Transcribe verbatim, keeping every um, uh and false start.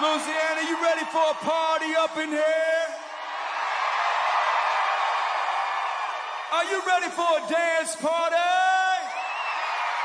Louisiana, you ready for a party up in here? Are you ready for a dance party?